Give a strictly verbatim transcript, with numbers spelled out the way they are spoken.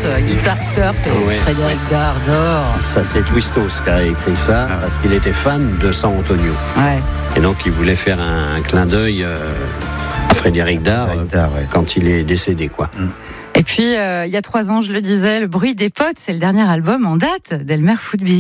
plus, euh, guitare surf et Ouais, Frédéric ouais. Dardor. Ça, c'est Twistos qui a écrit ça Ah. parce qu'il était fan de San Antonio. Ouais. Et donc, il voulait faire un, un clin d'œil euh, à Frédéric Dard Frédéric Dard, ouais. quand il est décédé, quoi. Et puis, euh, il y a trois ans, je le disais, Le bruit des potes, c'est le dernier album en date d'Elmer Footby.